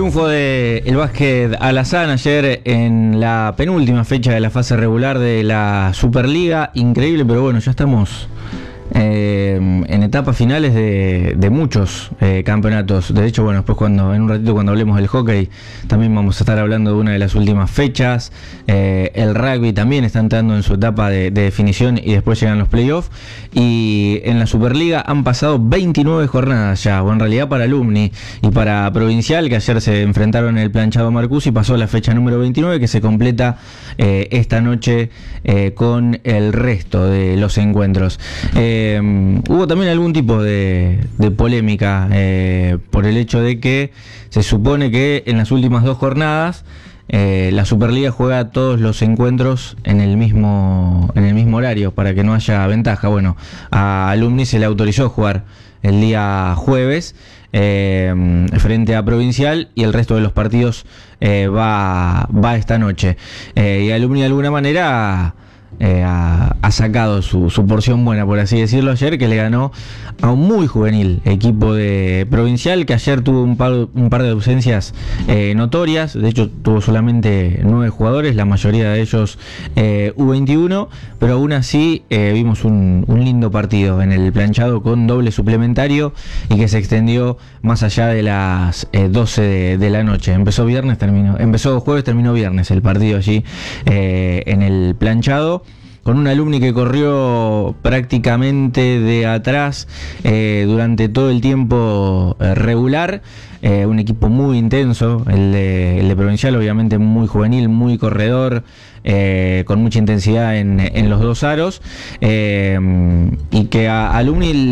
Triunfo del básquet Alazán ayer en la penúltima fecha de la fase regular de la Superliga. Increíble, pero bueno, ya estamos en etapas finales de muchos campeonatos. De hecho, bueno, después en un ratito cuando hablemos del hockey también vamos a estar hablando de una de las últimas fechas. El rugby también está entrando en su etapa de definición y después llegan los playoffs. Y en la Superliga han pasado 29 jornadas ya, o en realidad para Alumni y para Provincial, que ayer se enfrentaron en el planchado Marcus y pasó la fecha número 29, que se completa esta noche con el resto de los encuentros. Hubo también algún tipo de polémica por el hecho de que se supone que en las últimas dos jornadas la Superliga juega todos los encuentros en el mismo horario para que no haya ventaja. Bueno, a Alumni se le autorizó jugar el día jueves frente a Provincial y el resto de los partidos va esta noche. Y Alumni de alguna manera ha sacado su porción buena, por así decirlo, ayer, que le ganó a un muy juvenil equipo de Provincial, que ayer tuvo un par de ausencias notorias. De hecho tuvo solamente 9 jugadores, la mayoría de ellos U21, pero aún así vimos un lindo partido en el planchado con doble suplementario y que se extendió más allá de las 12 de la noche. Empezó jueves, terminó viernes el partido allí en el planchado, con un Alumni que corrió prácticamente de atrás durante todo el tiempo regular. Un equipo muy intenso, el de Provincial, obviamente muy juvenil, muy corredor, con mucha intensidad en los dos aros, y que a Alumni